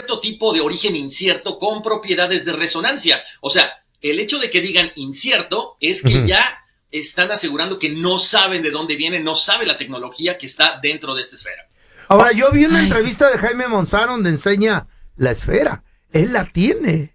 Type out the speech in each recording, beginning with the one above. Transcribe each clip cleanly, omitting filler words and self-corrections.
cierto tipo de origen incierto con propiedades de resonancia. O sea, el hecho de que digan incierto es que ya están asegurando que no saben de dónde viene, no sabe la tecnología que está dentro de esta esfera. Ahora, yo vi una entrevista de Jaime Monzón donde enseña la esfera. Él la tiene.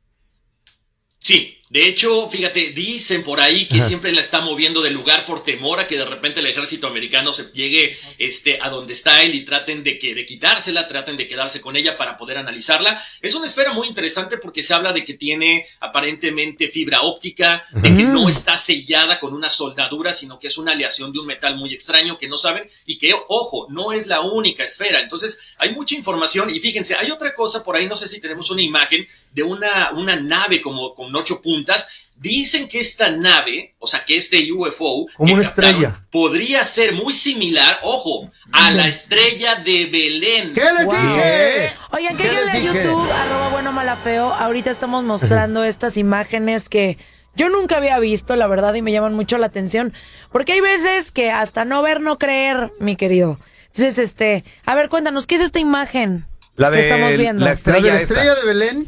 Sí, de hecho, fíjate, dicen por ahí que siempre la está moviendo del lugar por temor a que de repente el ejército americano se llegue a donde está él y traten de quitársela, traten de quedarse con ella para poder analizarla. Es una esfera muy interesante porque se habla de que tiene aparentemente fibra óptica, de que no está sellada con una soldadura, sino que es una aleación de un metal muy extraño que no saben y que, ojo, no es la única esfera. Entonces, hay mucha información y fíjense, hay otra cosa por ahí, no sé si tenemos una imagen de una nave como con 8 puntas. Dicen que esta nave, o sea, que este UFO, como una estrella, podría ser muy similar, ojo, a la estrella de Belén. ¿Qué les dije? Oigan, que en YouTube, @buenomalafeo, ahorita estamos mostrando estas imágenes que yo nunca había visto, la verdad, y me llaman mucho la atención, porque hay veces que hasta no ver, no creer, mi querido. Entonces, a ver, cuéntanos, ¿qué es esta imagen que estamos viendo? La estrella de Belén.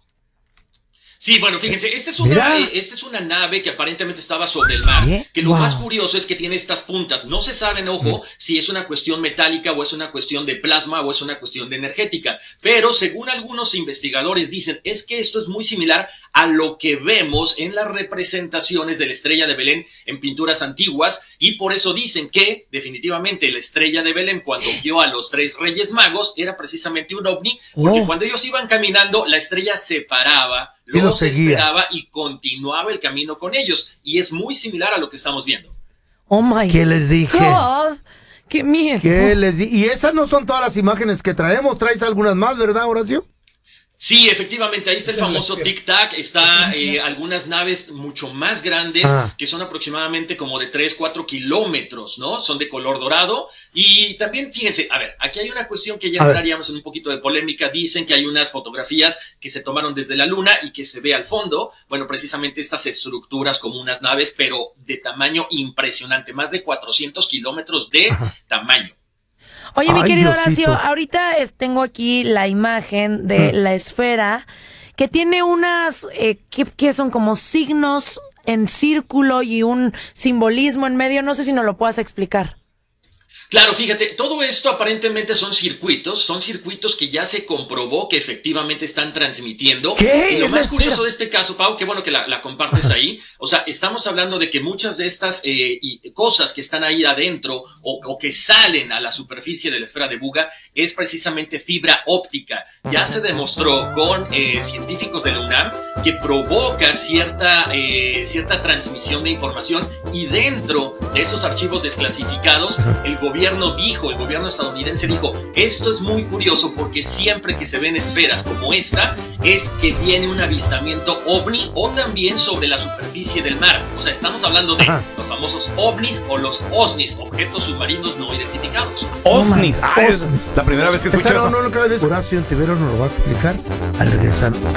Sí, bueno, fíjense, esta es una nave que aparentemente estaba sobre el mar, que lo más curioso es que tiene estas puntas. No se sabe, ojo, si es una cuestión metálica o es una cuestión de plasma o es una cuestión de energética, pero según algunos investigadores dicen, es que esto es muy similar a lo que vemos en las representaciones de la estrella de Belén en pinturas antiguas, y por eso dicen que definitivamente la estrella de Belén, cuando vio a los 3 Reyes Magos, era precisamente un ovni, porque cuando ellos iban caminando, la estrella se paraba, los esperaba y continuaba el camino con ellos. Y es muy similar a lo que estamos viendo. Oh my ¿Qué les dije? God. ¡Qué miedo! ¿Qué les dije? Y esas no son todas las imágenes que traemos. Traes algunas más, ¿verdad, Horacio? Sí, efectivamente, ahí está el famoso Tic Tac, está algunas naves mucho más grandes, que son aproximadamente como de 3-4 kilómetros, ¿no? Son de color dorado, y también, fíjense, a ver, aquí hay una cuestión que ya entraríamos en un poquito de polémica. Dicen que hay unas fotografías que se tomaron desde la luna y que se ve al fondo, bueno, precisamente estas estructuras como unas naves, pero de tamaño impresionante, más de 400 kilómetros de tamaño. Oye, mi querido Horacio, ahorita tengo aquí la imagen de la esfera que tiene unas, que son como signos en círculo y un simbolismo en medio. No sé si nos lo puedas explicar. Claro, fíjate, todo esto aparentemente son circuitos que ya se comprobó que efectivamente están transmitiendo. Y lo más curioso de este caso, Pau, qué bueno que la compartes ahí, o sea, estamos hablando de que muchas de estas cosas que están ahí adentro o que salen a la superficie de la esfera de Buga es precisamente fibra óptica. Ya se demostró con científicos de la UNAM que provoca cierta transmisión de información, y dentro de esos archivos desclasificados, el gobierno estadounidense dijo, esto es muy curioso porque siempre que se ven esferas como esta, es que viene un avistamiento ovni o también sobre la superficie del mar. O sea, estamos hablando de los famosos ovnis o los OSNIs, objetos submarinos no identificados. OSNIs, es la primera vez que escucho eso. No, nunca la vez. Horacio Antivero nos lo va a explicar al regresar.